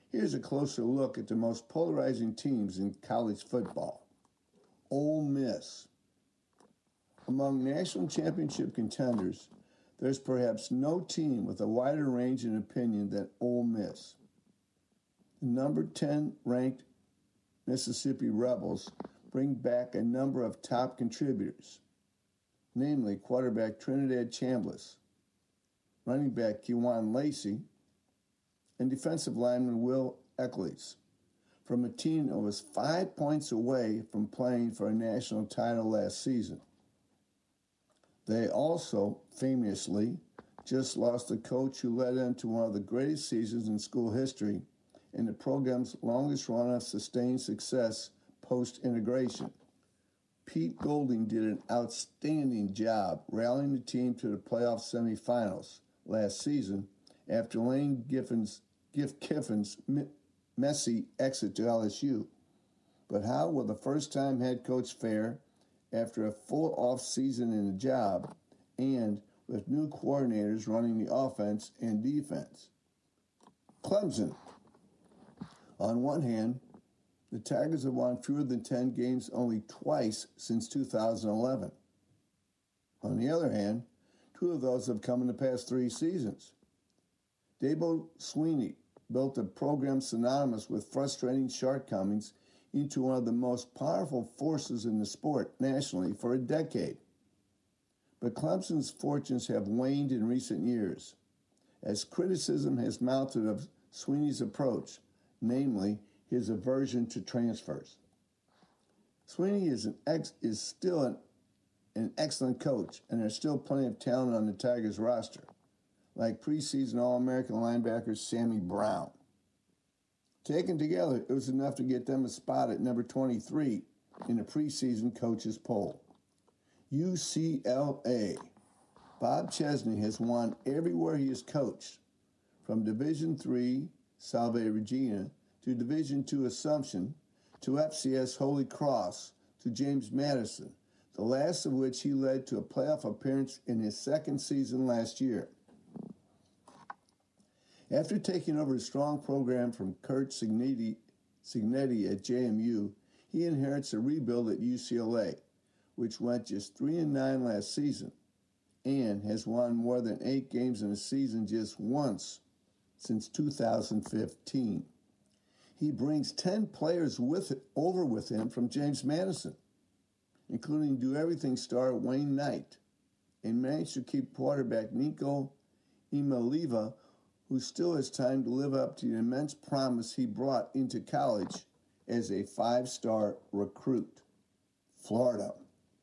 Here's a closer look at the most polarizing teams in college football. Ole Miss. Among national championship contenders, there's perhaps no team with a wider range in opinion than Ole Miss. The number 10 ranked Mississippi Rebels bring back a number of top contributors, namely quarterback Trinidad Chambliss, running back Kewan Lacey, and defensive lineman Will Eccles, from a team that was 5 points away from playing for a national title last season. They also, famously, just lost a coach who led them to one of the greatest seasons in school history and the program's longest run of sustained success post-integration. Pete Golding did an outstanding job rallying the team to the playoff semifinals last season after Lane Kiffin's messy exit to LSU. But how will the first-time head coach fare after a full off-season in the job and with new coordinators running the offense and defense? Clemson. On one hand, the Tigers have won fewer than 10 games only twice since 2011. On the other hand, 2 of those have come in the past 3 seasons. Dabo Swinney built a program synonymous with frustrating shortcomings into one of the most powerful forces in the sport nationally for a decade. But Clemson's fortunes have waned in recent years, as criticism has mounted of Swinney's approach, namely his aversion to transfers. Swinney is still an excellent coach, and there's still plenty of talent on the Tigers roster, like preseason All-American linebacker Sammy Brown. Taken together, it was enough to get them a spot at number 23 in the preseason coaches poll. UCLA. Bob Chesney has won everywhere he has coached, from Division III Salve Regina to Division II Assumption to FCS Holy Cross to James Madison, the last of which he led to a playoff appearance in his second season last year. After taking over a strong program from Curt Cignetti at JMU, he inherits a rebuild at UCLA, which went just 3-9 last season and has won more than 8 games in a season just once since 2015. He brings 10 players over with him from James Madison, including do-everything star Wayne Knight, and managed to keep quarterback Nico Imaliva, who still has time to live up to the immense promise he brought into college as a 5-star recruit. Florida.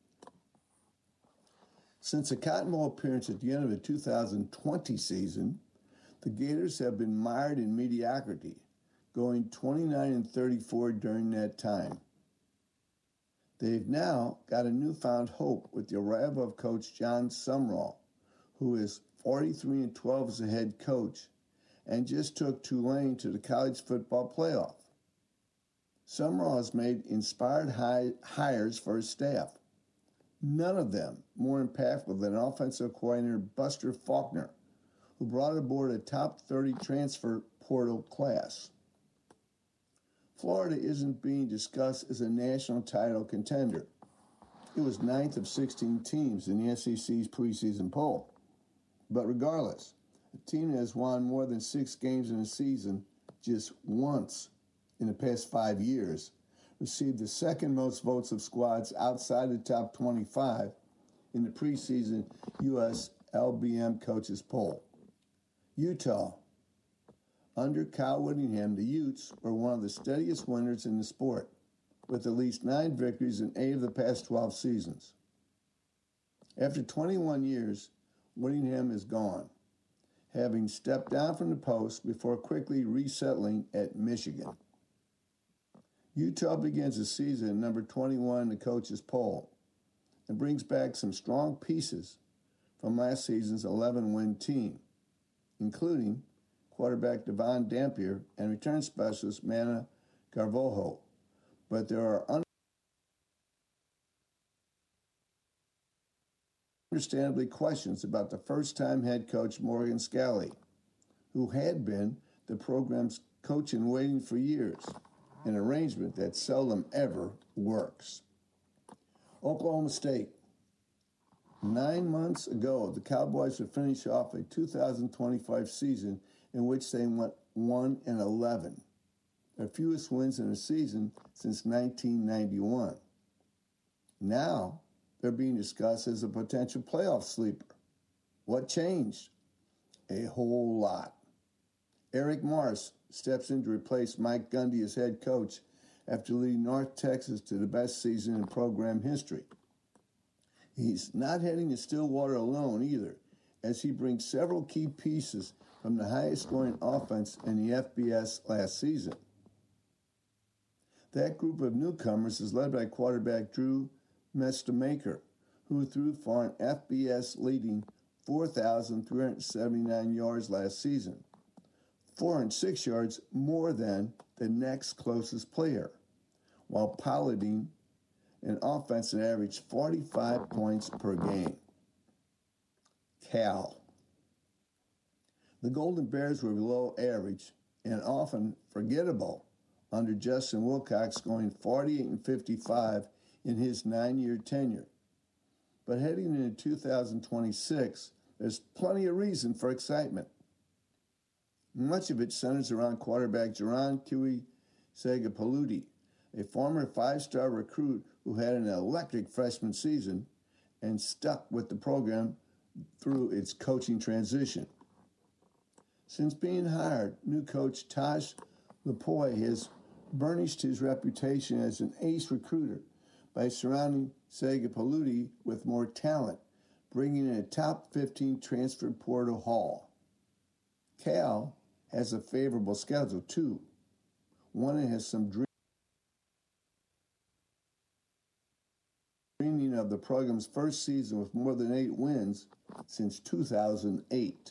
Since a Cotton Bowl appearance at the end of the 2020 season, the Gators have been mired in mediocrity, going 29-34 during that time. They've now got a newfound hope with the arrival of Coach John Sumrall, who is 43-12 as a head coach and just took Tulane to the college football playoff. Sumrall has made inspired hires for his staff, none of them more impactful than offensive coordinator Buster Faulkner, who brought aboard a top 30 transfer portal class. Florida isn't being discussed as a national title contender. It was 9th of 16 teams in the SEC's preseason poll. But regardless, a team that has won more than 6 games in a season just once in the past 5 years received the second most votes of squads outside the top 25 in the preseason U.S. LBM coaches poll. Utah. Under Kyle Whittingham, the Utes were one of the steadiest winners in the sport, with at least 9 victories in 8 of the past 12 seasons. After 21 years, Whittingham is gone, having stepped down from the post before quickly resettling at Michigan. Utah begins the season at number 21 in the coaches poll and brings back some strong pieces from last season's 11-win team, including quarterback Devon Dampier and return specialist Mana Carvalho. But there are understandably questions about the first-time head coach Morgan Scalley, who had been the program's coaching waiting for years, an arrangement that seldom ever works. Oklahoma State. 9 months ago, the Cowboys would finish off a 2025 season in which they went 1-11, their fewest wins in a season since 1991. Now, they're being discussed as a potential playoff sleeper. What changed? A whole lot. Eric Morris steps in to replace Mike Gundy as head coach after leading North Texas to the best season in program history. He's not heading to Stillwater alone either, as he brings several key pieces from the highest scoring offense in the FBS last season. That group of newcomers is led by quarterback Drew Mestemaker, who threw for an FBS leading 4,379 yards last season, 406 yards more than the next closest player, while piloting an offense that averaged 45 points per game. Cal. The Golden Bears were below average and often forgettable under Justin Wilcox, going 48-55 in his 9-year tenure. But heading into 2026, there's plenty of reason for excitement. Much of it centers around quarterback Jerron Segapaludi, a former 5-star recruit who had an electric freshman season and stuck with the program through its coaching transition. Since being hired, new coach Tosh Lupoi has burnished his reputation as an ace recruiter by surrounding Segapaludi with more talent, bringing in a top 15 transfer portal haul. Cal has a favorable schedule, too. One that has some dreaming of the program's first season with more than 8 wins since 2008.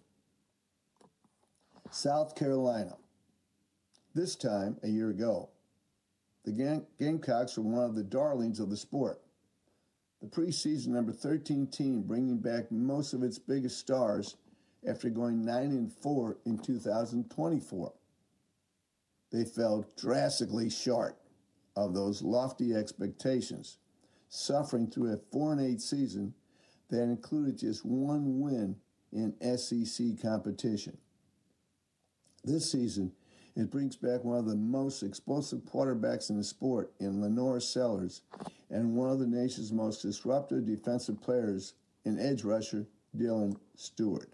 South Carolina. This time, a year ago, the Gamecocks were one of the darlings of the sport. The preseason number 13 team bringing back most of its biggest stars after going 9-4 in 2024. They fell drastically short of those lofty expectations, suffering through a 4-8 season that included just one win in SEC competition. This season, it brings back one of the most explosive quarterbacks in the sport in Lenore Sellers and one of the nation's most disruptive defensive players in edge rusher Dylan Stewart.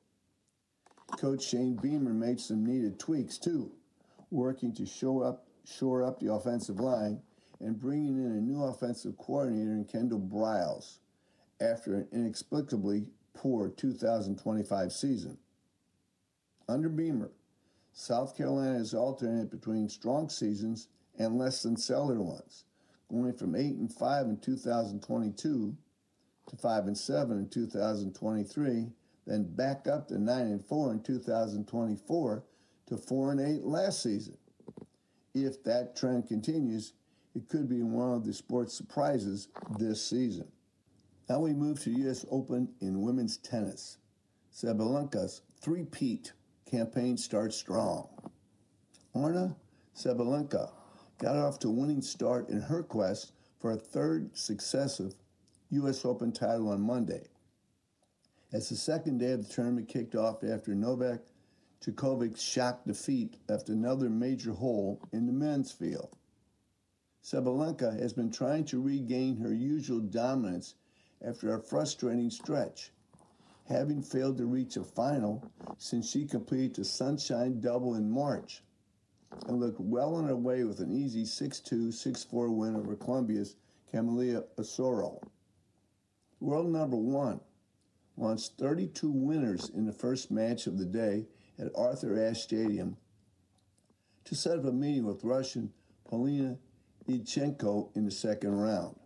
Coach Shane Beamer made some needed tweaks, too, working to shore up the offensive line and bringing in a new offensive coordinator in Kendall Briles after an inexplicably poor 2025 season. Under Beamer, South Carolina has alternated between strong seasons and less than stellar ones, going from 8-5 in 2022 to 5-7 in 2023, then back up to 9-4 in 2024 to 4-8 last season. If that trend continues, it could be one of the sport's surprises this season. Now we move to U.S. Open in women's tennis. Sabalenka's three-peat campaign starts strong. Arna Sabalenka got off to a winning start in her quest for a third successive U.S. Open title on Monday, as the second day of the tournament kicked off after Novak Djokovic's shock defeat left another major hole in the men's field. Sabalenka has been trying to regain her usual dominance after a frustrating stretch, having failed to reach a final since she completed the Sunshine Double in March and looked well on her way with an easy 6-2, 6-4 win over Colombia's Camila Osorio. World number 1 launched 32 winners in the first match of the day at Arthur Ashe Stadium to set up a meeting with Russian Polina Ichenko in the second round.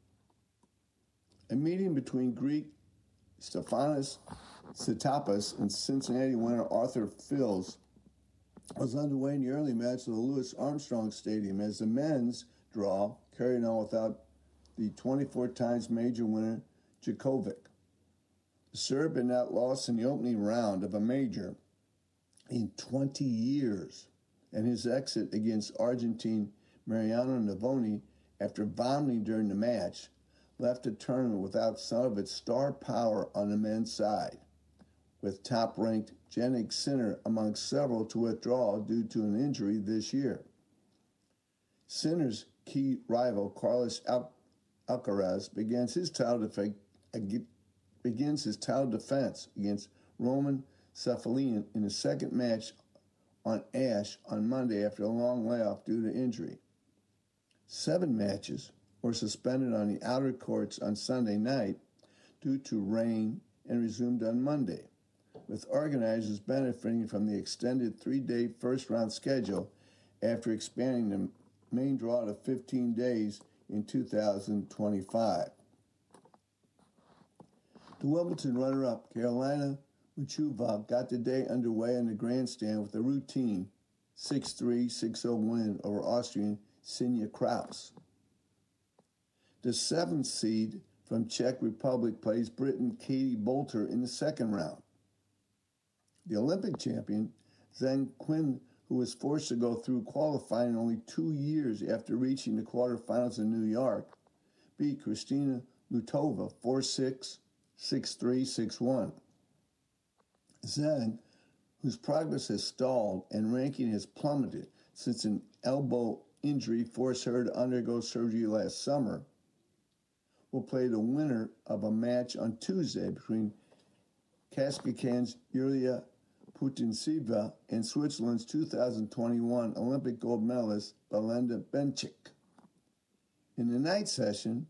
A meeting between Greek Stefanos Tsitsipas and Cincinnati winner Arthur Fils was underway in the early match of the Louis Armstrong Stadium as the men's draw carried on without the 24 times major winner Djokovic. The Serb had not lost in the opening round of a major in 20 years, and his exit against Argentine Mariano Navoni after vomiting during the match left the tournament without some of its star power on the men's side, with top-ranked Jannik Sinner among several to withdraw due to an injury this year. Sinner's key rival, Carlos Alcaraz, begins his title defense against Roman Cephalin in his second match on Ashe on Monday after a long layoff due to injury. 7 matches were suspended on the outer courts on Sunday night due to rain and resumed on Monday, with organizers benefiting from the extended 3-day first-round schedule after expanding the main draw to 15 days in 2025. The Wimbledon runner-up, Carolina Muchova, got the day underway in the grandstand with a routine 6-3, 6-0 win over Austrian Sinja Kraus. The 7th seed from Czech Republic plays Briton Katie Boulter in the second round. The Olympic champion, Zheng Qin, who was forced to go through qualifying only 2 years after reaching the quarterfinals in New York, beat Kristina Lutova 4-6, 6-3, 6-1. Zheng, whose progress has stalled and ranking has plummeted since an elbow injury forced her to undergo surgery last summer, will play the winner of a match on Tuesday between Kazakhstan's Yulia Putintseva and Switzerland's 2021 Olympic gold medalist Belinda Bencic. In the night session,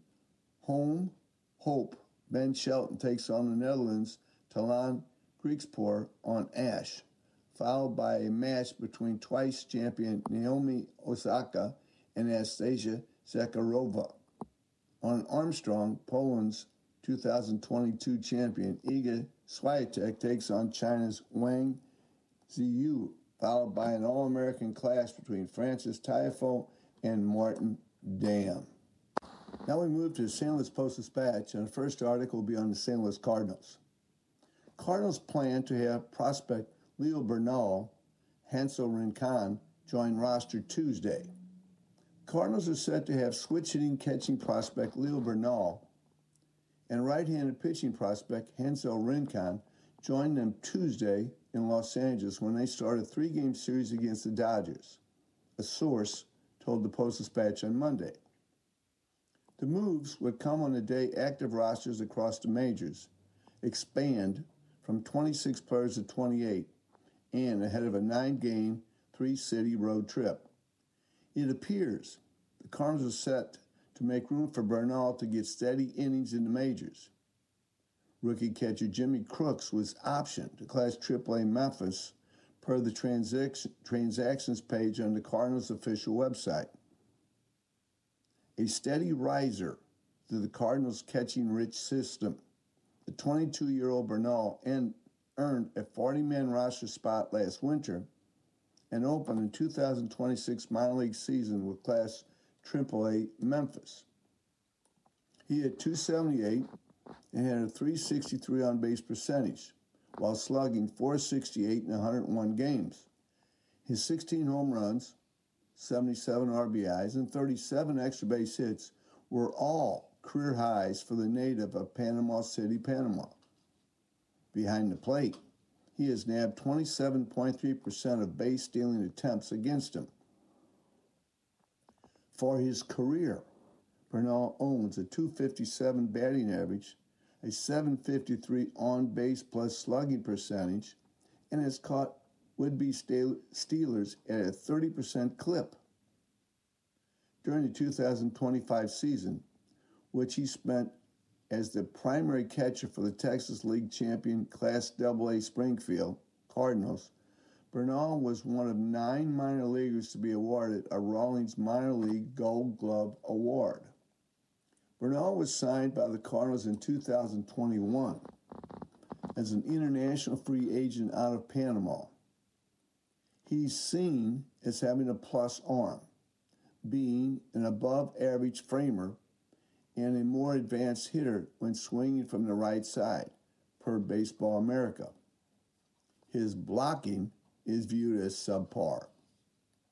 Hope Ben Shelton takes on the Netherlands' Talan Griekspoor on Ashe, followed by a match between twice champion Naomi Osaka and Anastasia Zakharova. On Armstrong, Poland's 2022 champion Iga Swiatek takes on China's Wang Ziyu, followed by an All-American clash between Francis Tiafoe and Martin Damm. Now we move to the St. Louis Post-Dispatch, and the first article will be on the St. Louis Cardinals. Cardinals plan to have prospect Leo Bernal, Hansel Rincon, join roster Tuesday. Cardinals are set to have switch-hitting catching prospect Leo Bernal and right-handed pitching prospect Hansel Rincon join them Tuesday in Los Angeles when they start a 3-game series against the Dodgers, a source told the Post-Dispatch on Monday. The moves would come on the day active rosters across the majors expand from 26 players to 28 and ahead of a 9-game, 3-city road trip. It appears the Cardinals are set to make room for Bernal to get steady innings in the majors. Rookie catcher Jimmy Crooks was optioned to Class AAA Memphis per the transactions page on the Cardinals' official website. A steady riser through the Cardinals' catching-rich system, the 22-year-old Bernal earned a 40-man roster spot last winter and opened the 2026 minor league season with Class AAA Memphis. He had .278 and had a .363 on-base percentage, while slugging .468 in 101 games. His 16 home runs, 77 RBIs, and 37 extra base hits were all career highs for the native of Panama City, Panama. Behind the plate, he has nabbed 27.3% of base stealing attempts against him. For his career, Bernal owns a .257 batting average, a .753 on-base plus slugging percentage, and has caught would-be Steelers at a 30% clip. During the 2025 season, which he spent as the primary catcher for the Texas League champion Class AA Springfield Cardinals, Bernal was one of 9 minor leaguers to be awarded a Rawlings Minor League Gold Glove Award. Bernal was signed by the Cardinals in 2021 as an international free agent out of Panama. He's seen as having a plus arm, being an above-average framer and a more advanced hitter when swinging from the right side, per Baseball America. His blocking is viewed as subpar.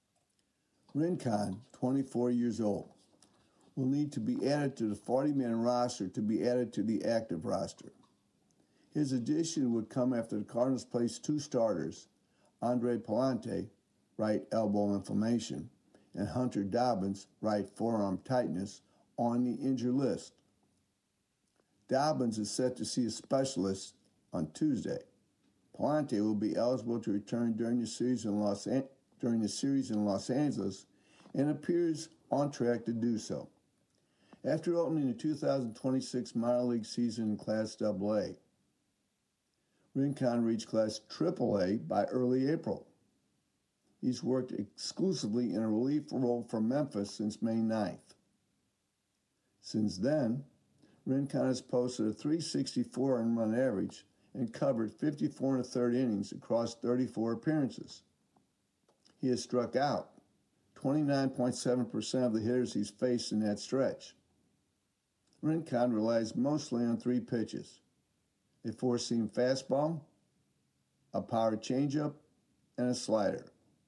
Rincon, 24 years old, will need to be added to the 40-man roster to be added to the active roster. His addition would come after the Cardinals placed two starters, Andre Pallante, right elbow inflammation, and Hunter Dobbins, right forearm tightness, on the injured list. Dobbins is set to see a specialist on Tuesday. Pallante will be eligible to return during the series in Los Angeles and appears on track to do so. After opening the 2026 minor league season in Class AA, Rincon reached Class AAA by early April. He's worked exclusively in a relief role for Memphis since May 9th. Since then, Rincon has posted a .364 earned run average and covered 54 1/3 innings across 34 appearances. He has struck out 29.7% of the hitters he's faced in that stretch. Rincon relies mostly on three pitches: a four-seam fastball, a power changeup, and a slider.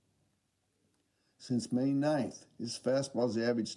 Since May 9th, his fastball has averaged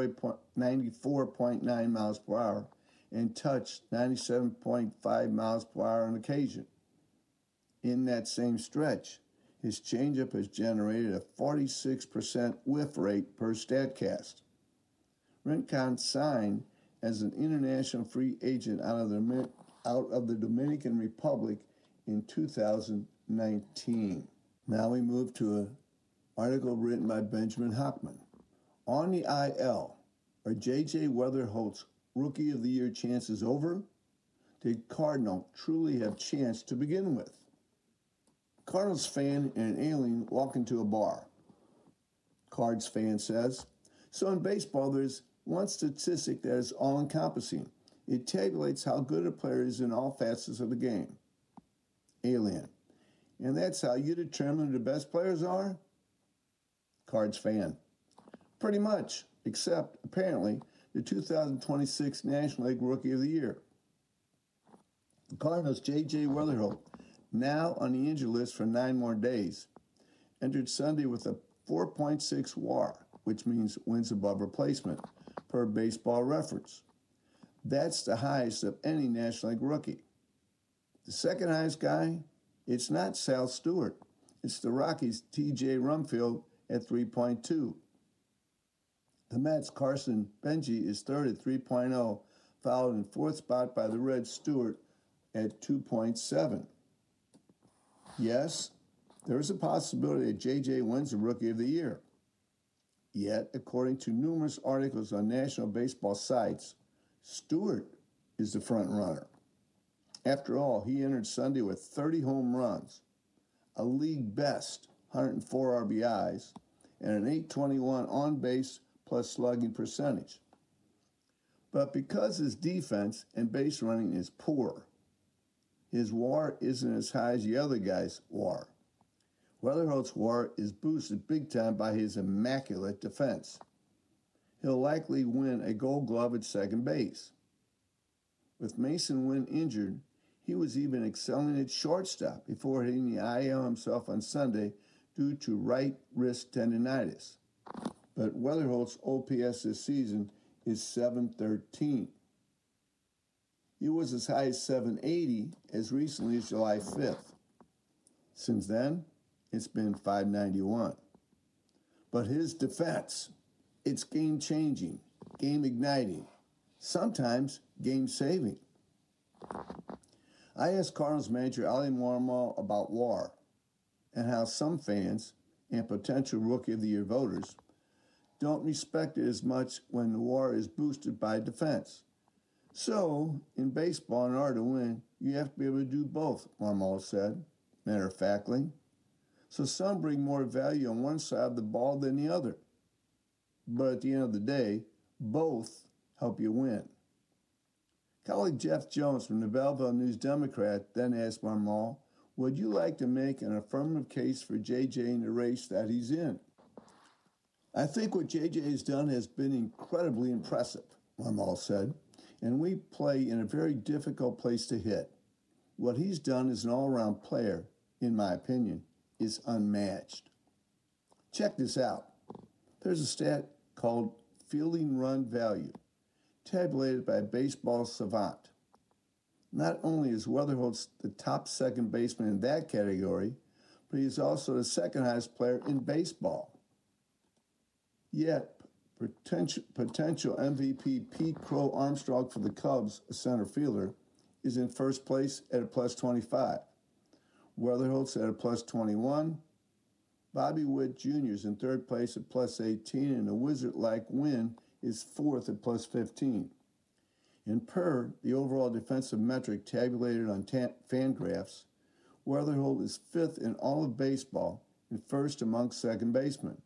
94.9 miles per hour and touched 97.5 miles per hour on occasion. In that same stretch, his changeup has generated a 46% whiff rate per StatCast. Rincon signed as an international free agent out of the Dominican Republic in 2019. Now we move to an article written by Benjamin Hockman. On the IL, are J.J. Weatherholt's Rookie of the Year chances over? Did Cardinal truly have chance to begin with? Cardinals fan and an alien walk into a bar. Cards fan says, so in baseball there's one statistic that is all-encompassing. It tabulates how good a player is in all facets of the game. Alien. And that's how you determine who the best players are? Cards fan. Pretty much, except, apparently, the 2026 National League Rookie of the Year. The Cardinals' J.J. Weatherholt, now on the injured list for 9 more days, entered Sunday with a 4.6 WAR, which means wins above replacement, per Baseball Reference. That's the highest of any National League rookie. The second highest guy, it's not Sal Stewart. It's the Rockies' T.J. Rumfield at 3.2. The Mets' Carson Benji is third at 3.0, followed in fourth spot by the Reds' Stewart at 2.7. Yes, there is a possibility that J.J. wins the Rookie of the Year. Yet, according to numerous articles on national baseball sites, Stewart is the front runner. After all, he entered Sunday with 30 home runs, a league best 104 RBIs, and an .821 on-base plus slugging percentage. But because his defense and base running is poor, his WAR isn't as high as the other guy's WAR. Weatherholt's WAR is boosted big time by his immaculate defense. He'll likely win a Gold Glove at second base. With Mason Wynn injured, he was even excelling at shortstop before hitting the IL himself on Sunday due to right wrist tendonitis. But Weatherholt's OPS this season is .713. He was as high as .780 as recently as July 5th. Since then, it's been .591. But his defense, it's game-changing, game-igniting, sometimes game-saving. I asked Cardinals manager Ali Marmol about WAR and how some fans and potential Rookie of the Year voters don't respect it as much when the WAR is boosted by defense. So, in baseball, in order to win, you have to be able to do both, Marmol said, matter-of-factly. So some bring more value on one side of the ball than the other. But at the end of the day, both help you win. Colleague Jeff Jones from the Belleville News-Democrat then asked Marmol, would you like to make an affirmative case for J.J. in the race that he's in? I think what J.J. has done has been incredibly impressive, Marmol said, and we play in a very difficult place to hit. What he's done as an all-around player, in my opinion, is unmatched. Check this out. There's a stat called fielding run value, tabulated by Baseball Savant. Not only is Weatherholt the top second baseman in that category, but he is also the second highest player in baseball. Yet, potential MVP Pete Crow Armstrong for the Cubs, a center fielder, is in first place at a plus 25. Weatherholt's at a plus 21. Bobby Witt Jr. is in third place at plus 18, and the Wizard-like Wynn is fourth at plus 15. In PER, the overall defensive metric tabulated on Fangraphs, Weatherholt is fifth in all of baseball and first among second basemen.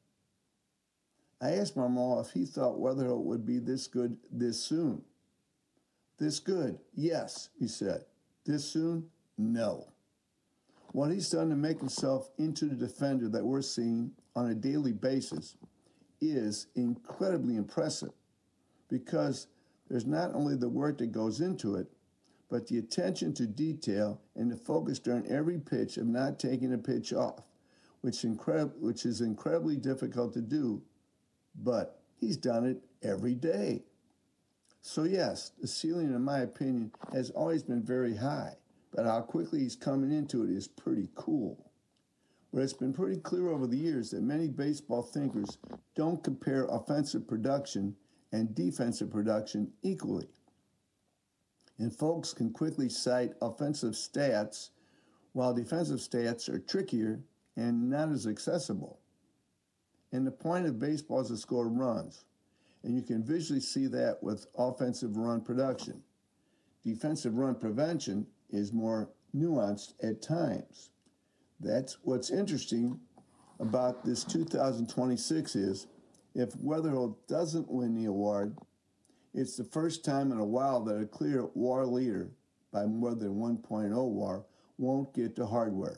I asked Marmol if he thought Weatherholt would be this good this soon. This good, yes, he said. This soon, no. What he's done to make himself into the defender that we're seeing on a daily basis is incredibly impressive, because there's not only the work that goes into it, but the attention to detail and the focus during every pitch of not taking a pitch off, which is incredibly difficult to do, but he's done it every day. So yes, the ceiling, in my opinion, has always been very high, but how quickly he's coming into it is pretty cool. But it's been pretty clear over the years that many baseball thinkers don't compare offensive production and defensive production equally. And folks can quickly cite offensive stats, while defensive stats are trickier and not as accessible. And the point of baseball is to score runs, and you can visually see that with offensive run production. Defensive run prevention is more nuanced at times. That's what's interesting about this 2026 is, if Weatherholt doesn't win the award, it's the first time in a while that a clear WAR leader by more than 1.0 WAR won't get to hardware.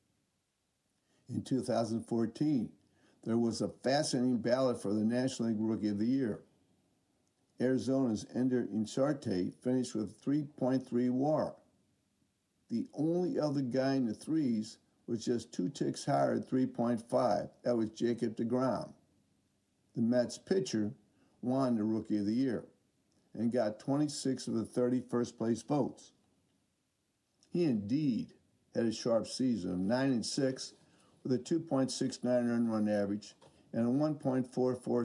In 2014, there was a fascinating ballot for the National League Rookie of the Year. Arizona's Ender Inciarte finished with 3.3 WAR. The only other guy in the threes was just 2 ticks higher at 3.5. That was Jacob deGrom. The Mets pitcher won the Rookie of the Year and got 26 of the 30 first-place votes. He indeed had a sharp season of 9-6 with a 2.69 earned run average and a 144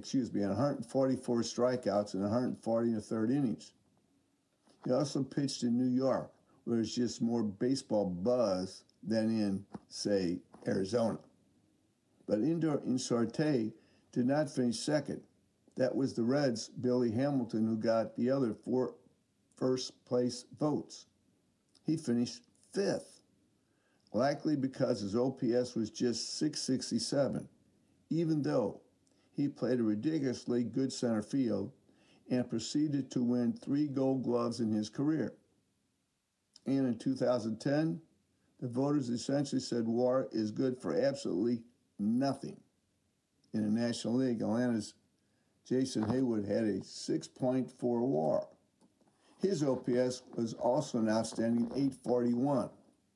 strikeouts in 140 1/3 innings. He also pitched in New York, where there's just more baseball buzz than in, say, Arizona. But Ender Inciarte did not finish second. That was the Reds' Billy Hamilton, who got the other 4 first-place votes. He finished fifth, likely because his OPS was just 667, even though he played a ridiculously good center field and proceeded to win 3 Gold Gloves in his career. And in 2010, the voters essentially said WAR is good for absolutely nothing. In the National League, Atlanta's Jason Heyward had a 6.4 WAR. His OPS was also an outstanding 841.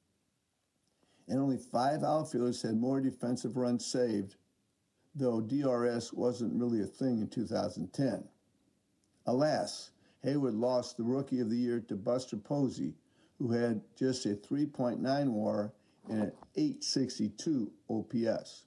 And only 5 outfielders had more defensive runs saved, though DRS wasn't really a thing in 2010. Alas, Heyward lost the Rookie of the Year to Buster Posey, who had just a 3.9 WAR and an 862 OPS.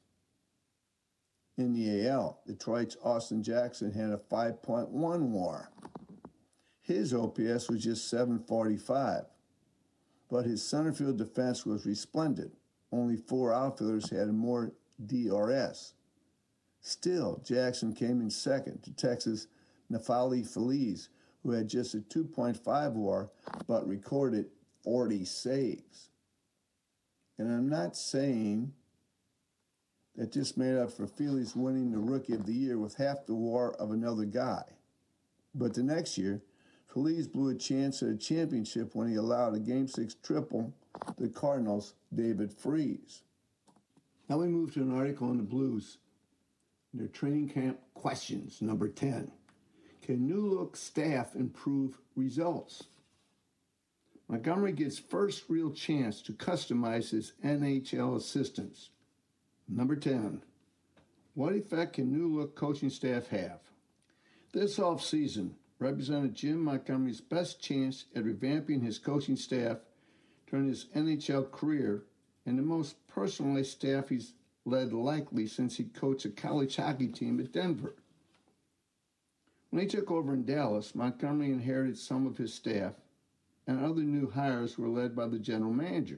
In the AL, Detroit's Austin Jackson had a 5.1 WAR. His OPS was just 745, but his center field defense was resplendent. Only 4 outfielders had more DRS. Still, Jackson came in second to Texas' Neftali Feliz, who had just a 2.5 WAR but recorded 40 saves. And I'm not saying that this made up for Feliz winning the Rookie of the Year with half the WAR of another guy. But the next year, Feliz blew a chance at a championship when he allowed a Game 6 triple to the Cardinals' David Freese. Now we move to an article on the Blues. Their training camp questions, number 10. Can new-look staff improve results? Montgomery gets first real chance to customize his NHL assistants. Number 10. What effect can new-look coaching staff have? This offseason represented Jim Montgomery's best chance at revamping his coaching staff during his NHL career and the most personalized staff he's led likely since he coached a college hockey team at Denver. When he took over in Dallas, Montgomery inherited some of his staff, and other new hires were led by the general manager.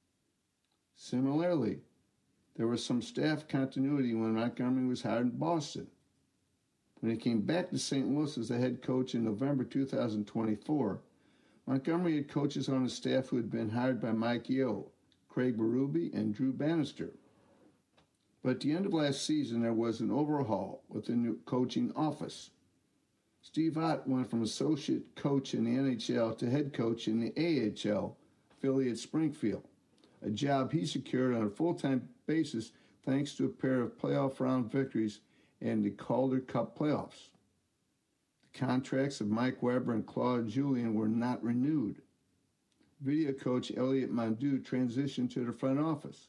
Similarly, there was some staff continuity when Montgomery was hired in Boston. When he came back to St. Louis as the head coach in November 2024, Montgomery had coaches on his staff who had been hired by Mike Yeo, Craig Berube, and Drew Bannister. But at the end of last season, there was an overhaul with the new coaching office. Steve Ott went from associate coach in the NHL to head coach in the AHL affiliate Springfield, a job he secured on a full-time basis thanks to a pair of playoff round victories and the Calder Cup playoffs. The contracts of Mike Weber and Claude Julien were not renewed. Video coach Elliot Mondeau transitioned to the front office.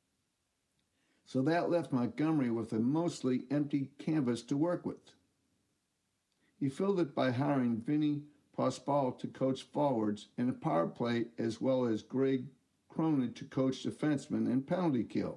So that left Montgomery with a mostly empty canvas to work with. He filled it by hiring Vinny Pospal to coach forwards and a power play, as well as Greg Cronin to coach defensemen and penalty kill.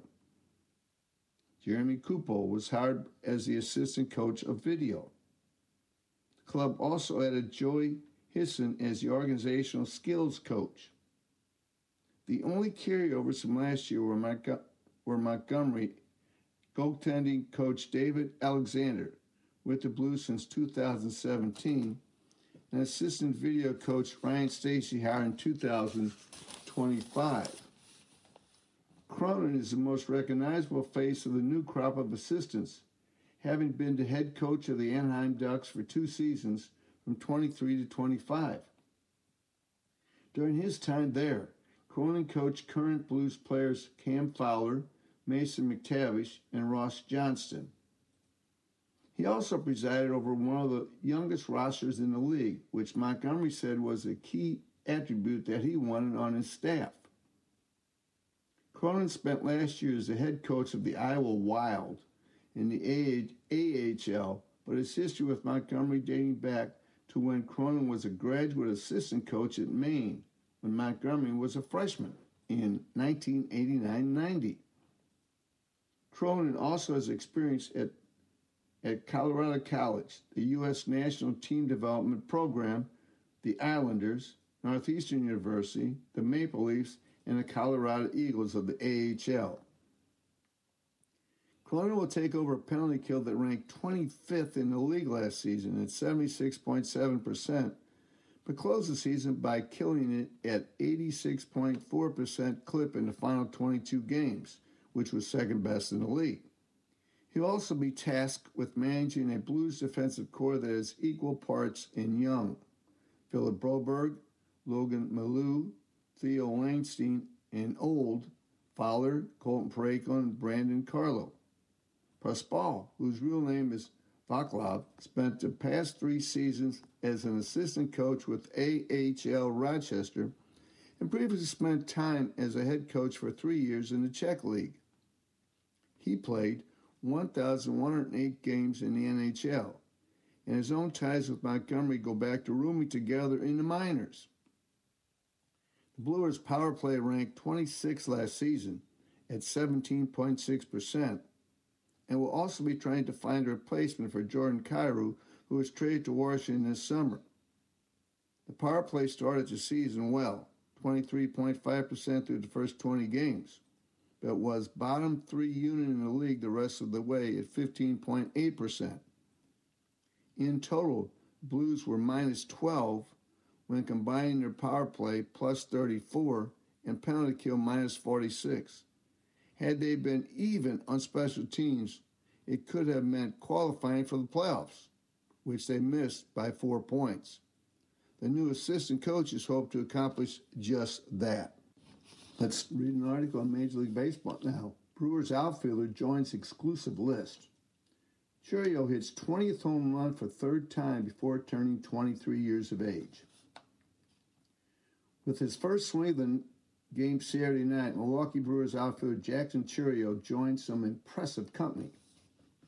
Jeremy Kupol was hired as the assistant coach of video. The club also added Joey Hisson as the organizational skills coach. The only carryovers from last year were Montgomery goaltending coach David Alexander with the Blues since 2017, and assistant video coach Ryan Stacey hired in 2025. Cronin is the most recognizable face of the new crop of assistants, having been the head coach of the Anaheim Ducks for 2 seasons from 23 to 25. During his time there, Cronin coached current Blues players Cam Fowler, Mason McTavish, and Ross Johnston. He also presided over one of the youngest rosters in the league, which Montgomery said was a key attribute that he wanted on his staff. Cronin spent last year as the head coach of the Iowa Wild in the AHL, but his history with Montgomery dating back to when Cronin was a graduate assistant coach at Maine when Montgomery was a freshman in 1989-90. Cronin also has experience at Colorado College, the U.S. National Team Development Program, the Islanders, Northeastern University, the Maple Leafs, and the Colorado Eagles of the AHL. Cronin will take over a penalty kill that ranked 25th in the league last season at 76.7%, but closed the season by killing it at 86.4% clip in the final 22 games, which was second best in the league. He'll also be tasked with managing a Blues defensive core that is equal parts in young. Philip Broberg, Logan Malou, Theo Langstein, and old Fowler, Colton Parayko, and Brandon Carlo. Pospal, whose real name is Vaclav, spent the past 3 seasons as an assistant coach with AHL Rochester and previously spent time as a head coach for 3 years in the Czech League. He played 1,108 games in the NHL, and his own ties with Montgomery go back to rooming together in the minors. The Brewers' power play ranked 26th last season at 17.6%, and will also be trying to find a replacement for Jordan Kyrou, who was traded to Washington this summer. The power play started the season well, 23.5% through the first 20 games, but was bottom 3 unit in the league the rest of the way at 15.8%. In total, Blues were minus 12 when combining their power play plus 34 and penalty kill minus 46. Had they been even on special teams, it could have meant qualifying for the playoffs, which they missed by 4 points. The new assistant coaches hope to accomplish just that. Let's read an article on Major League Baseball now. Brewers outfielder joins exclusive list. Chourio hits 20th home run for 3rd time before turning 23 years of age. With his first swing of the game Saturday night, Milwaukee Brewers outfielder Jackson Chourio joined some impressive company.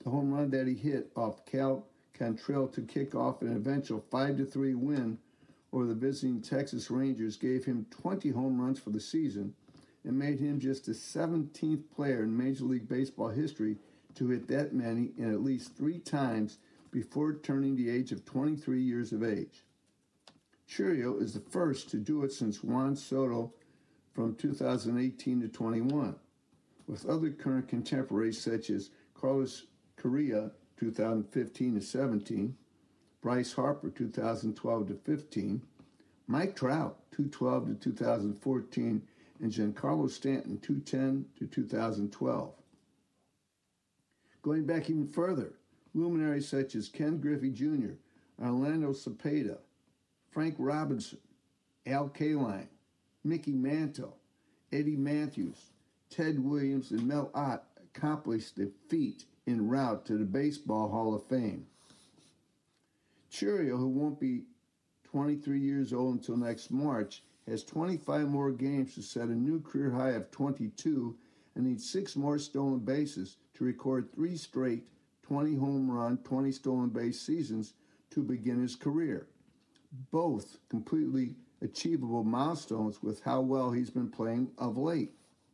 The home run that he hit off Cal Cantrell to kick off an eventual 5-3 win over the visiting Texas Rangers gave him 20 home runs for the season and made him just the 17th player in Major League Baseball history to hit that many and at least 3 times before turning the age of 23 years of age. Chourio is the first to do it since Juan Soto from 2018 to 21, with other current contemporaries such as Carlos Correa 2015 to 17, Bryce Harper 2012 to 15, Mike Trout 2012 to 2014, and Giancarlo Stanton 2010 to 2012. Going back even further, luminaries such as Ken Griffey Jr., Orlando Cepeda, Frank Robinson, Al Kaline, Mickey Mantle, Eddie Matthews, Ted Williams, and Mel Ott accomplished the feat en route to the Baseball Hall of Fame. Chourio, who won't be 23 years old until next March, has 25 more games to set a new career high of 22 and needs 6 more stolen bases to record 3 straight 20 home run, 20 stolen base seasons to begin his career. Both completely achievable milestones with how well he's been playing of late.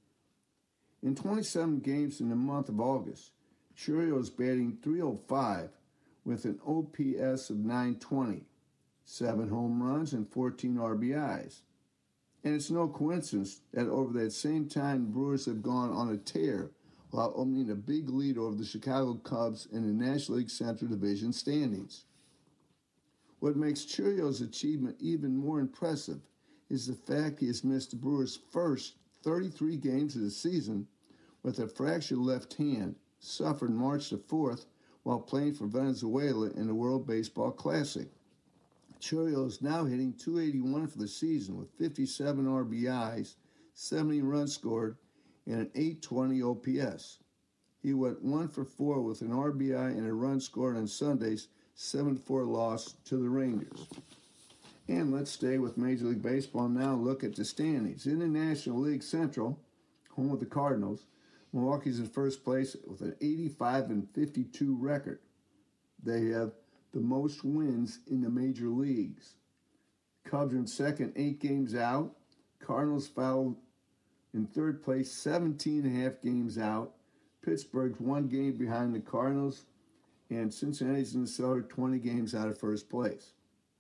In 27 games in the month of August, Chourio is batting .305 with an OPS of .920, 7 home runs and 14 RBIs. And it's no coincidence that over that same time, the Brewers have gone on a tear while opening a big lead over the Chicago Cubs in the National League Central Division standings. What makes Chourio's achievement even more impressive is the fact he has missed the Brewers' first 33 games of the season with a fractured left hand suffered March the 4th while playing for Venezuela in the World Baseball Classic. Chourio is now hitting .281 for the season with 57 RBIs, 70 runs scored, and an .820 OPS. He went 1 for 4 with an RBI and a run scored on Sunday's 7-4 loss to the Rangers. And let's stay with Major League Baseball now and look at the standings. In the National League Central, home of the Cardinals, Milwaukee's in first place with an 85-52 record. They have the most wins in the major leagues. Cubs are in second, 8 games out. Cardinals foul in third place, 17.5 games out. Pittsburgh's 1 game behind the Cardinals. And Cincinnati's in the cellar, 20 games out of first place.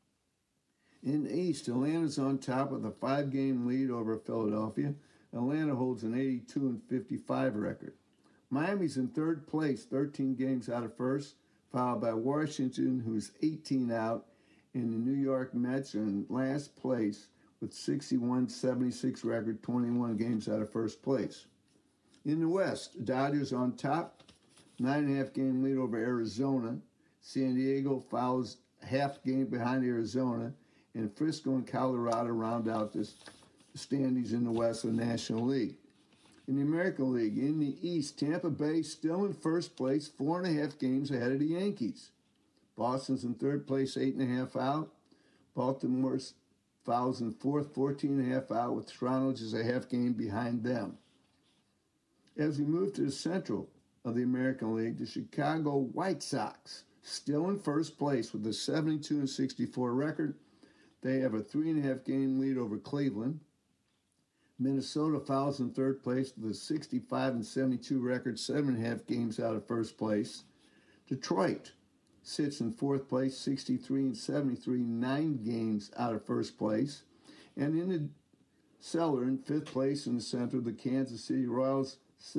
In the East, Atlanta's on top with a 5-game lead over Philadelphia. Atlanta holds an 82-55 record. Miami's in third place, 13 games out of first, followed by Washington, who's 18 out, and the New York Mets are in last place with 61-76 record, 21 games out of first place. In the West, the Dodgers on top, 9.5 game lead over Arizona. San Diego follows half game behind Arizona, and Frisco and Colorado round out the standings in the West of the National League. In the American League, in the East, Tampa Bay still in first place, 4.5 games ahead of the Yankees. Boston's in third place, 8.5 out. Baltimore fouls in fourth, 14.5 out, with Toronto just a half game behind them. As we move to the Central of the American League, the Chicago White Sox still in first place with a 72-64 record. They have a 3.5 game lead over Cleveland. Minnesota fouls in third place with a 65-72 record, 7.5 games out of first place. Detroit sits in fourth place, 63-73, 9 games out of first place. And in the cellar, in fifth place in the center, the Kansas City Royals,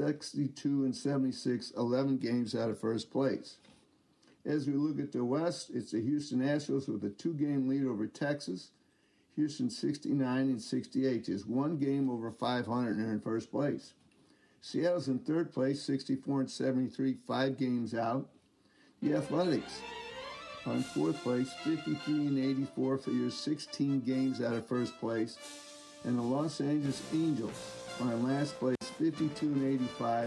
62-76, 11 games out of first place. As we look at the West, it's the Houston Astros with a 2-game lead over Texas. Houston 69-68, just 1 game over 500 and they're in first place. Seattle's in third place, 64-73, 5 games out. The Athletics are in fourth place, 53-84, figures 16 games out of first place. And the Los Angeles Angels are in last place, 52-85.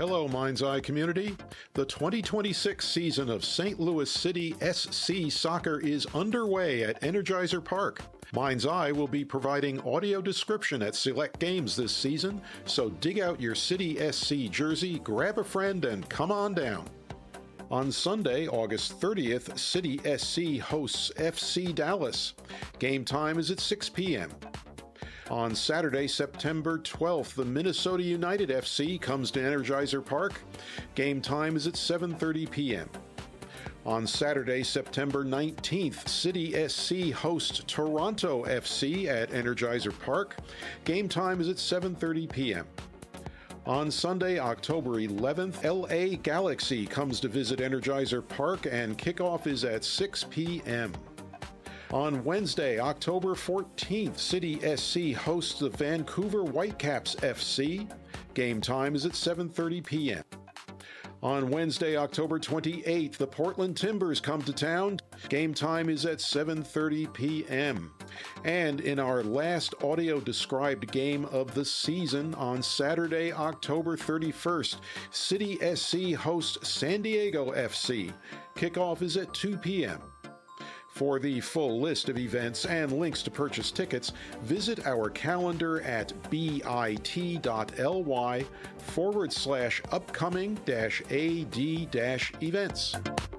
Hello, Mind's Eye community. The 2026 season of St. Louis City SC Soccer is underway at Energizer Park. Mind's Eye will be providing audio description at select games this season, so dig out your City SC jersey, grab a friend, and come on down. On Sunday, August 30th, City SC hosts FC Dallas. Game time is at 6 p.m. On Saturday, September 12th, the Minnesota United FC comes to Energizer Park. Game time is at 7:30 p.m. On Saturday, September 19th, City SC hosts Toronto FC at Energizer Park. Game time is at 7:30 p.m. On Sunday, October 11th, LA Galaxy comes to visit Energizer Park and kickoff is at 6 p.m. On Wednesday, October 14th, City SC hosts the Vancouver Whitecaps FC. Game time is at 7:30 p.m. On Wednesday, October 28th, the Portland Timbers come to town. Game time is at 7:30 p.m. And in our last audio-described game of the season, on Saturday, October 31st, City SC hosts San Diego FC. Kickoff is at 2 p.m. For the full list of events and links to purchase tickets, visit our calendar at bit.ly/upcoming-ad-events.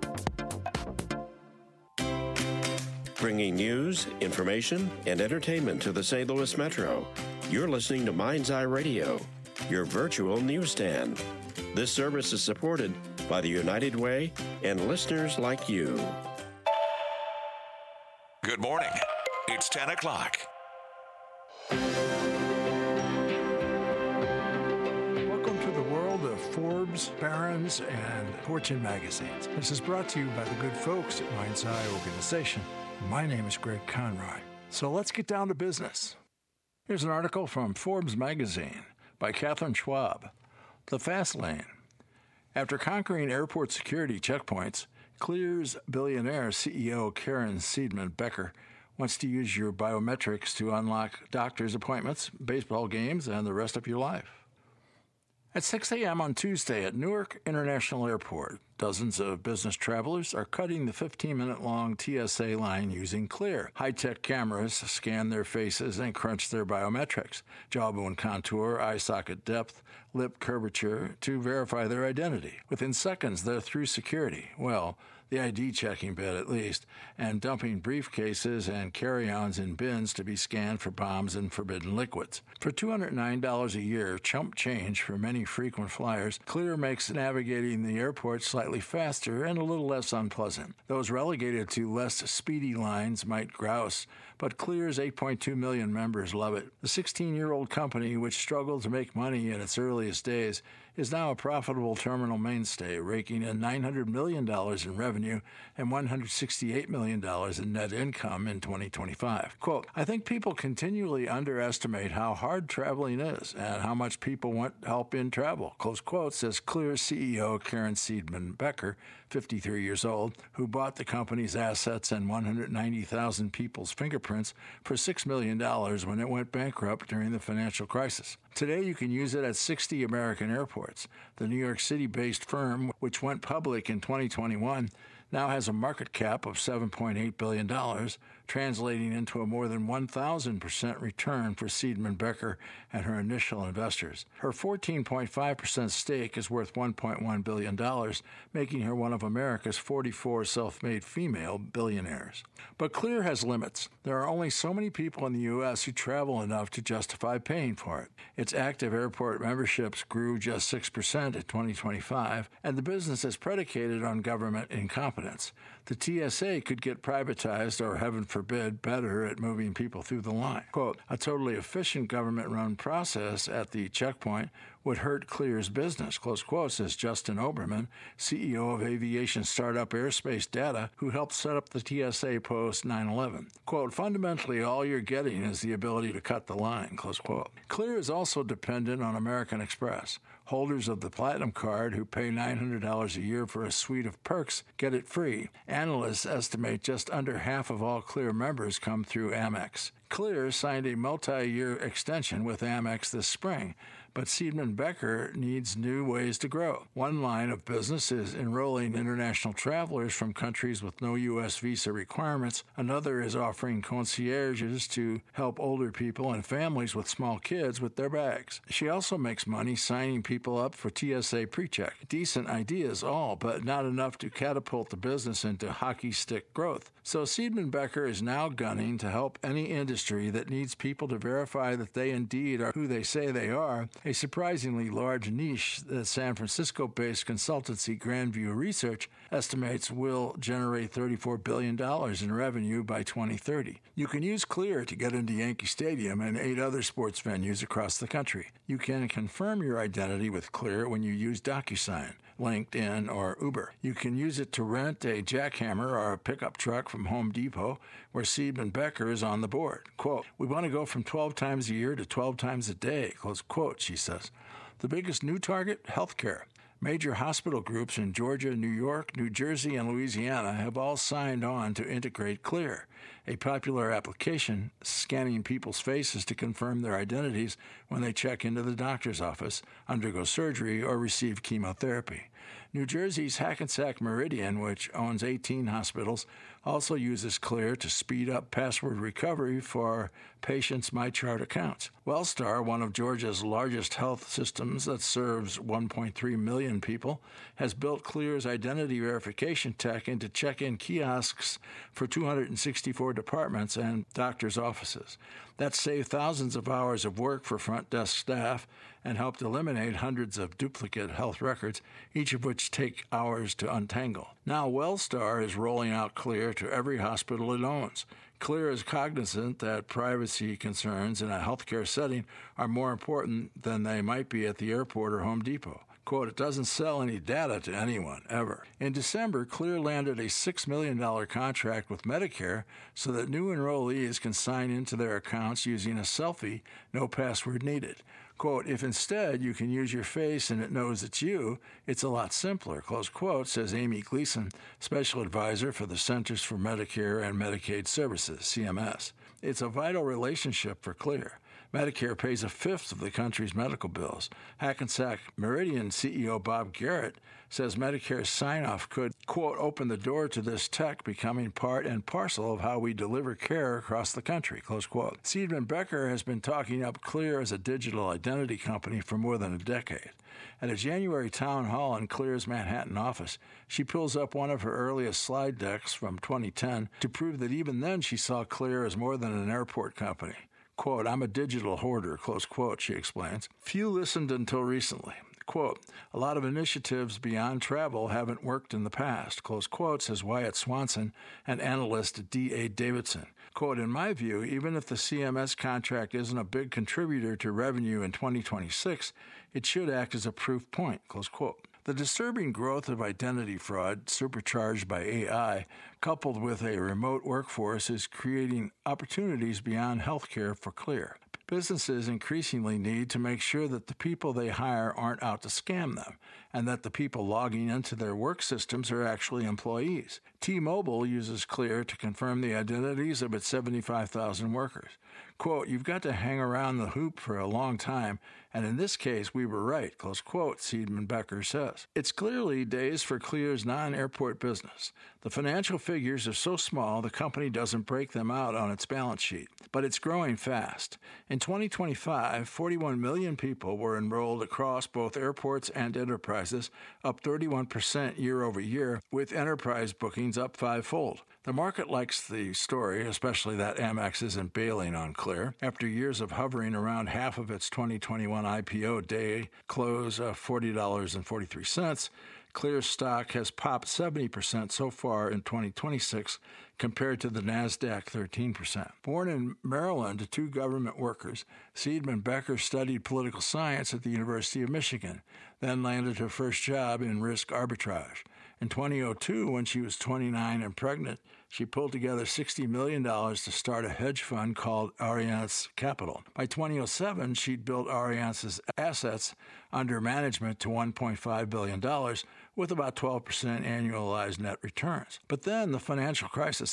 Bringing news, information, and entertainment to the St. Louis Metro. You're listening to Mind's Eye Radio, your virtual newsstand. This service is supported by the United Way and listeners like you. Good morning. It's 10 o'clock. Welcome to the world of Forbes, Barron's, and Fortune magazines. This is brought to you by the good folks at Mind's Eye Organization. My name is Greg Conroy. So let's get down to business. Here's an article from Forbes magazine by Catherine Schwab. The Fast Lane. After conquering airport security checkpoints, Clear's billionaire CEO Karen Seidman Becker wants to use your biometrics to unlock doctor's appointments, baseball games, and the rest of your life. At 6 a.m. on Tuesday at Newark International Airport, dozens of business travelers are cutting the 15-minute-long TSA line using Clear. High-tech cameras scan their faces and crunch their biometrics, jawbone contour, eye socket depth, lip curvature, to verify their identity. Within seconds, they're through security. Well, the ID checking bit at least, and dumping briefcases and carry-ons in bins to be scanned for bombs and forbidden liquids. For $209 a year, chump change for many frequent flyers, Clear makes navigating the airport slightly faster and a little less unpleasant. Those relegated to less speedy lines might grouse, but Clear's 8.2 million members love it. The 16-year-old company, which struggled to make money in its earliest days, is now a profitable terminal mainstay, raking in $900 million in revenue and $168 million in net income in 2025. Quote, I think people continually underestimate how hard traveling is and how much people want help in travel, close quote, says Clear CEO Karen Seidman Becker, 53 years old, who bought the company's assets and 190,000 people's fingerprints for $6 million when it went bankrupt during the financial crisis. Today, you can use it at 60 American airports. The New York City-based firm, which went public in 2021, now has a market cap of $7.8 billion, translating into a more than 1,000% return for Seidman Becker and her initial investors. Her 14.5% stake is worth $1.1 billion, making her one of America's 44 self-made female billionaires. But Clear has limits. There are only so many people in the U.S. who travel enough to justify paying for it. Its active airport memberships grew just 6% in 2025, and the business is predicated on government incompetence. The TSA could get privatized or, heaven forbid, better at moving people through the line. Quote, a totally efficient government-run process at the checkpoint would hurt Clear's business, close quote, says Justin Oberman, CEO of aviation startup Airspace Data, who helped set up the TSA post 9/11. Quote, fundamentally, all you're getting is the ability to cut the line, close quote. Clear is also dependent on American Express. Holders of the Platinum Card who pay $900 a year for a suite of perks get it free. Analysts estimate just under half of all Clear members come through Amex. Clear signed a multi-year extension with Amex this spring, but Seidman Becker needs new ways to grow. One line of business is enrolling international travelers from countries with no U.S. visa requirements. Another is offering concierges to help older people and families with small kids with their bags. She also makes money signing people up for TSA PreCheck. Decent ideas all, but not enough to catapult the business into hockey stick growth. So Seidman Becker is now gunning to help any industry that needs people to verify that they indeed are who they say they are, a surprisingly large niche that San Francisco-based consultancy Grandview Research estimates will generate $34 billion in revenue by 2030. You can use Clear to get into Yankee Stadium and 8 other sports venues across the country. You can confirm your identity with Clear when you use DocuSign, LinkedIn, or Uber. You can use it to rent a jackhammer or a pickup truck from Home Depot, where Seidman Becker is on the board. Quote, "We want to go from 12 times a year to 12 times a day," close quote, she says. The biggest new target? Healthcare. Major hospital groups in Georgia, New York, New Jersey, and Louisiana have all signed on to integrate Clear, a popular application scanning people's faces to confirm their identities when they check into the doctor's office, undergo surgery, or receive chemotherapy. New Jersey's Hackensack Meridian, which owns 18 hospitals, also uses Clear to speed up password recovery for patients' MyChart accounts. Wellstar, one of Georgia's largest health systems that serves 1.3 million people, has built Clear's identity verification tech into check-in kiosks for 264 departments and doctors' offices. That saved thousands of hours of work for front desk staff and helped eliminate hundreds of duplicate health records, each of which take hours to untangle. Now Wellstar is rolling out Clear to every hospital it owns. Clear is cognizant that privacy concerns in a healthcare setting are more important than they might be at the airport or Home Depot. Quote, "It doesn't sell any data to anyone, ever." In December, Clear landed a $6 million contract with Medicare so that new enrollees can sign into their accounts using a selfie, no password needed. Quote, "If instead you can use your face and it knows it's you, it's a lot simpler," close quote, says Amy Gleason, Special Advisor for the Centers for Medicare and Medicaid Services, CMS. It's a vital relationship for Clear. Medicare pays a fifth of the country's medical bills. Hackensack Meridian CEO Bob Garrett says Medicare's sign-off could, quote, "open the door to this tech becoming part and parcel of how we deliver care across the country," close quote. Seidman Becker has been talking up Clear as a digital identity company for more than a decade. At a January town hall in Clear's Manhattan office, she pulls up one of her earliest slide decks from 2010 to prove that even then she saw Clear as more than an airport company. Quote, "I'm a digital hoarder," close quote, she explains. Few listened until recently. Quote, "A lot of initiatives beyond travel haven't worked in the past," close quote, says Wyatt Swanson, an analyst at D.A. Davidson. Quote, "In my view, even if the CMS contract isn't a big contributor to revenue in 2026, it should act as a proof point," close quote. The disturbing growth of identity fraud, supercharged by AI, coupled with a remote workforce, is creating opportunities beyond healthcare for Clear. Businesses increasingly need to make sure that the people they hire aren't out to scam them, and that the people logging into their work systems are actually employees. T-Mobile uses Clear to confirm the identities of its 75,000 workers. Quote, "You've got to hang around the hoop for a long time, and in this case, we were right," close quote, Seidman Becker says. It's clearly days for Clear's non-airport business. The financial figures are so small the company doesn't break them out on its balance sheet, but it's growing fast. In 2025, 41 million people were enrolled across both airports and enterprises, up 31% year over year, with enterprise bookings up fivefold. The market likes the story, especially that Amex isn't bailing on Clear. After years of hovering around half of its 2021 IPO day close of $40.43, Clear's stock has popped 70% so far in 2026 compared to the NASDAQ 13%. Born in Maryland to two government workers, Seidman Becker studied political science at the University of Michigan, then landed her first job in risk arbitrage. In 2002, when she was 29 and pregnant, she pulled together $60 million to start a hedge fund called Ariance Capital. By 2007, she'd built Ariance's assets under management to $1.5 billion, with about 12% annualized net returns. But then the financial crisis hit.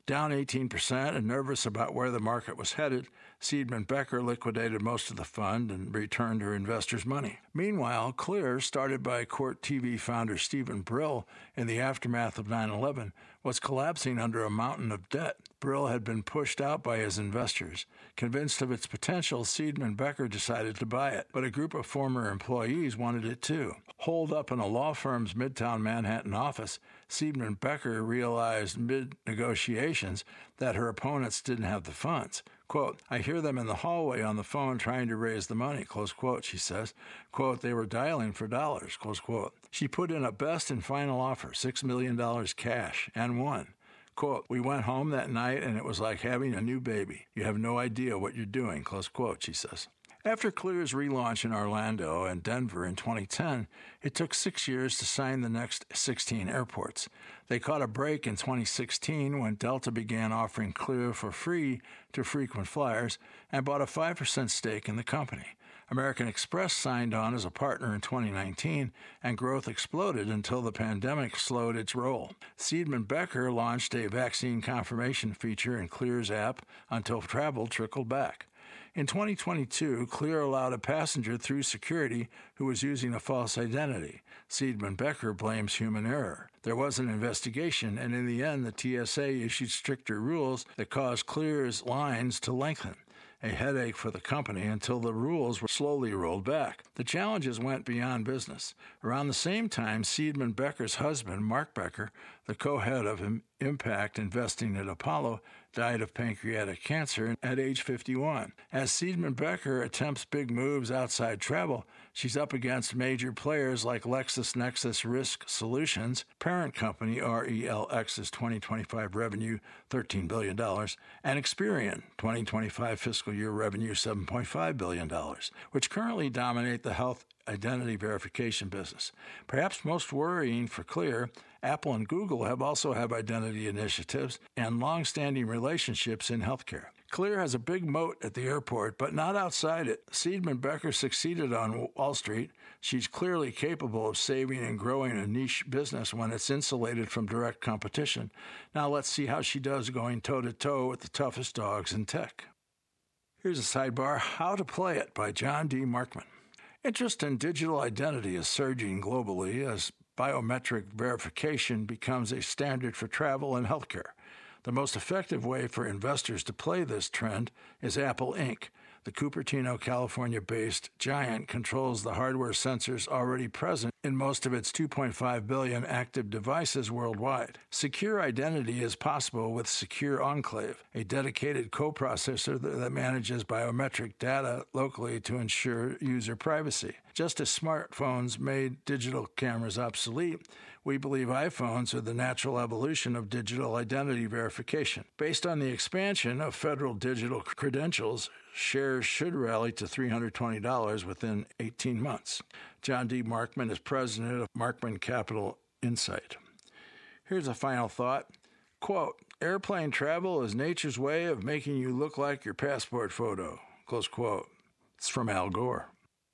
Down 18% and nervous about where the market was headed, Seidman Becker liquidated most of the fund and returned her investors' money. Meanwhile, Clear, started by Court TV founder Stephen Brill in the aftermath of 9/11, was collapsing under a mountain of debt. Brill had been pushed out by his investors. Convinced of its potential, Seidman Becker decided to buy it, but a group of former employees wanted it too. Holed up in a law firm's Midtown Manhattan office, Seidman Becker realized mid-negotiations that her opponents didn't have the funds. Quote, "I hear them in the hallway on the phone trying to raise the money," close quote, she says. Quote, "They were dialing for dollars," close quote. She put in a best and final offer, $6 million cash, and won. Quote, "We went home that night and it was like having a new baby. You have no idea what you're doing," close quote, she says. After Clear's relaunch in Orlando and Denver in 2010, it took 6 years to sign the next 16 airports. They caught a break in 2016 when Delta began offering Clear for free to frequent flyers and bought a 5% stake in the company. American Express signed on as a partner in 2019, and growth exploded until the pandemic slowed its roll. Seidman Becker launched a vaccine confirmation feature in Clear's app until travel trickled back. In 2022, Clear allowed a passenger through security who was using a false identity. Seidman Becker blames human error. There was an investigation, and in the end, the TSA issued stricter rules that caused Clear's lines to lengthen. A headache for the company until the rules were slowly rolled back. The challenges went beyond business. Around the same time, Seidman Becker's husband, Mark Becker, the co-head of Impact Investing at Apollo, died of pancreatic cancer at age 51. As Seidman Becker attempts big moves outside travel, she's up against major players like LexisNexis Risk Solutions, parent company RELX's 2025 revenue $13 billion, and Experian, 2025 fiscal year revenue $7.5 billion, which currently dominate the health identity verification business. Perhaps most worrying for Clear, Apple and Google also have identity initiatives and long-standing relationships in healthcare. Clear has a big moat at the airport, but not outside it. Seidman Becker succeeded on Wall Street. She's clearly capable of saving and growing a niche business when it's insulated from direct competition. Now let's see how she does going toe-to-toe with the toughest dogs in tech. Here's a sidebar, How to Play It by John D. Markman. Interest in digital identity is surging globally as biometric verification becomes a standard for travel and healthcare. The most effective way for investors to play this trend is Apple Inc. The Cupertino, California-based giant controls the hardware sensors already present in most of its 2.5 billion active devices worldwide. Secure identity is possible with Secure Enclave, a dedicated coprocessor that manages biometric data locally to ensure user privacy. Just as smartphones made digital cameras obsolete, we believe iPhones are the natural evolution of digital identity verification. Based on the expansion of federal digital credentials, shares should rally to $320 within 18 months. John D. Markman is president of Markman Capital Insight. Here's a final thought. Quote, "Airplane travel is nature's way of making you look like your passport photo." Close quote. It's from Al Gore.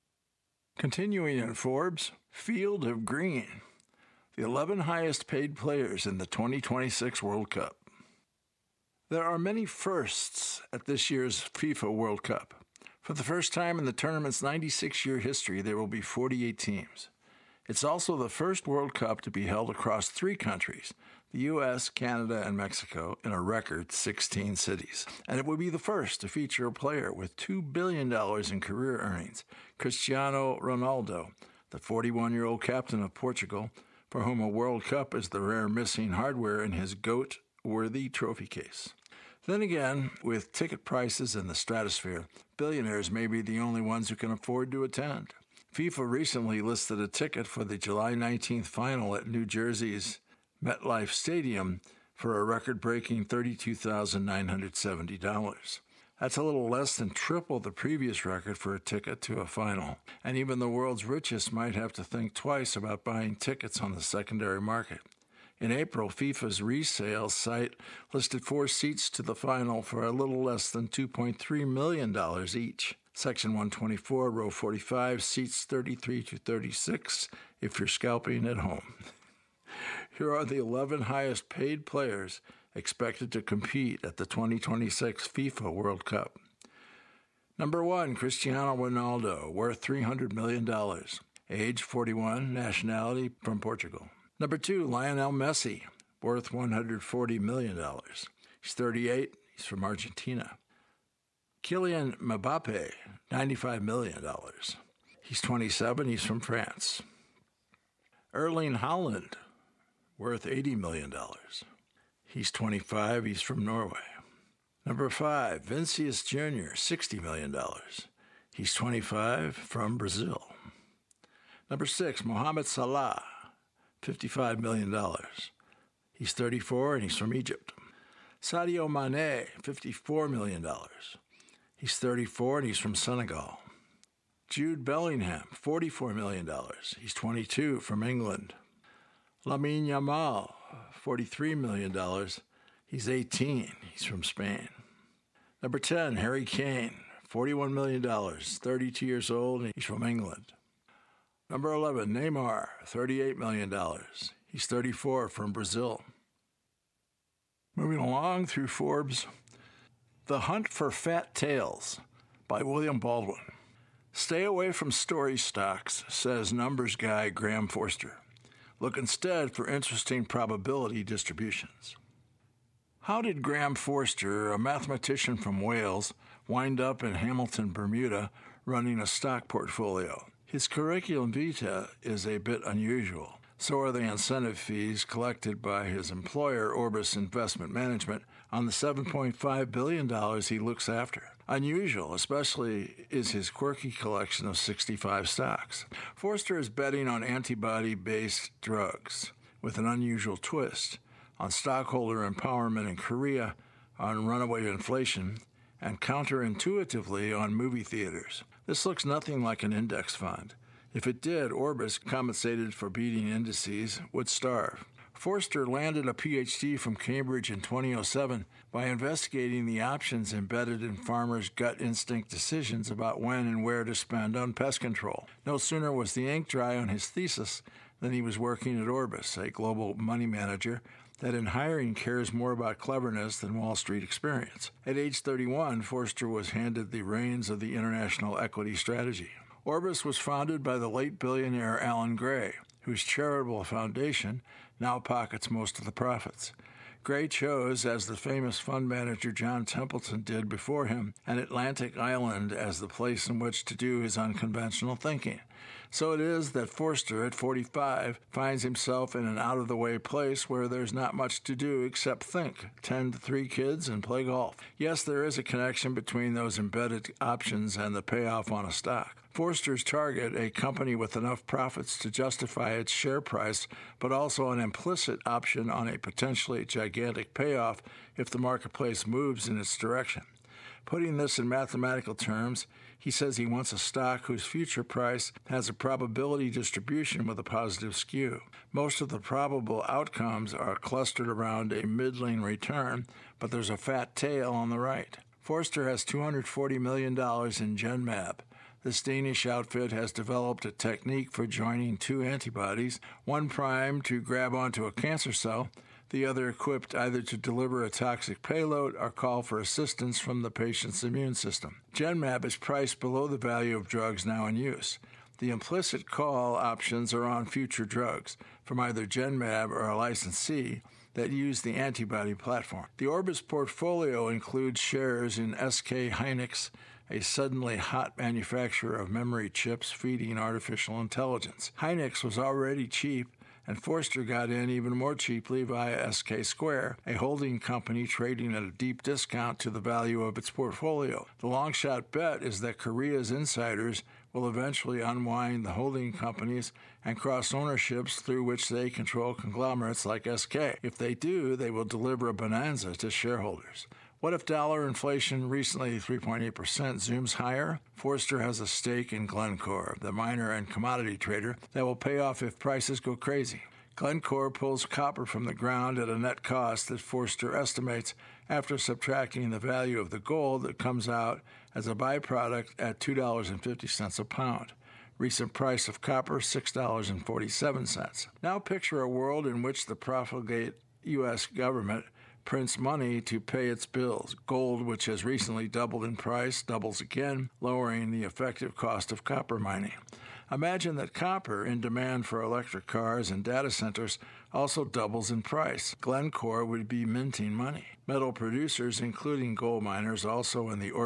Continuing in Forbes, Field of Green, the 11 highest paid players in the 2026 World Cup. There are many firsts at this year's FIFA World Cup. For the first time in the tournament's 96-year history, there will be 48 teams. It's also the first World Cup to be held across 3 countries, the U.S., Canada, and Mexico, in a record 16 cities. And it will be the first to feature a player with $2 billion in career earnings, Cristiano Ronaldo, the 41-year-old captain of Portugal, for whom a World Cup is the rare missing hardware in his GOAT-worthy trophy case. Then again, with ticket prices in the stratosphere, billionaires may be the only ones who can afford to attend. FIFA recently listed a ticket for the July 19th final at New Jersey's MetLife Stadium for a record-breaking $32,970. That's a little less than triple the previous record for a ticket to a final, and even the world's richest might have to think twice about buying tickets on the secondary market. In April, FIFA's resale site listed 4 seats to the final for a little less than $2.3 million each. Section 124, row 45, seats 33 to 36 if you're scalping at home. Here are the 11 highest paid players expected to compete at the 2026 FIFA World Cup. Number 1, Cristiano Ronaldo, worth $300 million. Age 41, nationality from Portugal. Number 2, Lionel Messi, worth $140 million. He's 38, he's from Argentina. Kylian Mbappe, $95 million. He's 27, he's from France. Erling Haaland, worth $80 million. He's 25, he's from Norway. Number 5, Vinicius Jr., $60 million. He's 25, from Brazil. Number 6, Mohamed Salah, $55 million. He's 34 and he's from Egypt. Sadio Mane, $54 million. He's 34 and he's from Senegal. Jude Bellingham, $44 million. He's 22, from England. Lamine Yamal, $43 million. He's 18, he's from Spain. Number 10, Harry Kane, $41 million, 32 years old, and he's from England. Number 11, Neymar, $38 million. He's 34, from Brazil. Moving along through Forbes, The Hunt for Fat Tails by William Baldwin. Stay away from story stocks, says numbers guy Graham Forster. Look instead for interesting probability distributions. How did Graham Forster, a mathematician from Wales, wind up in Hamilton, Bermuda, running a stock portfolio? His curriculum vitae is a bit unusual. So are the incentive fees collected by his employer, Orbis Investment Management, on the $7.5 billion he looks after. Unusual, especially, is his quirky collection of 65 stocks. Forster is betting on antibody-based drugs, with an unusual twist, on stockholder empowerment in Korea, on runaway inflation, and counterintuitively on movie theaters. This looks nothing like an index fund. If it did, Orbis, compensated for beating indices, would starve. Forster landed a PhD from Cambridge in 2007 by investigating the options embedded in farmers' gut instinct decisions about when and where to spend on pest control. No sooner was the ink dry on his thesis than he was working at Orbis, a global money manager that in hiring cares more about cleverness than Wall Street experience. At age 31, Forster was handed the reins of the international equity strategy. Orbis was founded by the late billionaire Alan Gray, whose charitable foundation now pockets most of the profits. Gray chose, as the famous fund manager John Templeton did before him, an Atlantic island as the place in which to do his unconventional thinking. So it is that Forster, at 45, finds himself in an out-of-the-way place where there's not much to do except think, tend 3 kids, and play golf. Yes, there is a connection between those embedded options and the payoff on a stock. Forster's target, a company with enough profits to justify its share price, but also an implicit option on a potentially gigantic payoff if the marketplace moves in its direction. Putting this in mathematical terms, he says he wants a stock whose future price has a probability distribution with a positive skew. Most of the probable outcomes are clustered around a middling return, but there's a fat tail on the right. Forster has $240 million in Genmab. This Danish outfit has developed a technique for joining 2 antibodies, one primed to grab onto a cancer cell, the other equipped either to deliver a toxic payload or call for assistance from the patient's immune system. Genmab is priced below the value of drugs now in use. The implicit call options are on future drugs from either Genmab or a licensee that use the antibody platform. The Orbis portfolio includes shares in SK Hynix, a suddenly hot manufacturer of memory chips feeding artificial intelligence. Hynix was already cheap, and Forster got in even more cheaply via SK Square, a holding company trading at a deep discount to the value of its portfolio. The long-shot bet is that Korea's insiders will eventually unwind the holding companies and cross ownerships through which they control conglomerates like SK. If they do, they will deliver a bonanza to shareholders. What if dollar inflation, recently 3.8%, zooms higher? Forster has a stake in Glencore, the miner and commodity trader, that will pay off if prices go crazy. Glencore pulls copper from the ground at a net cost that Forster estimates after subtracting the value of the gold that comes out as a byproduct at $2.50 a pound. Recent price of copper, $6.47. Now picture a world in which the profligate U.S. government prints money to pay its bills. Gold, which has recently doubled in price, doubles again, lowering the effective cost of copper mining. Imagine that copper, in demand for electric cars and data centers, also doubles in price. Glencore would be minting money. Metal producers, including gold miners, also in the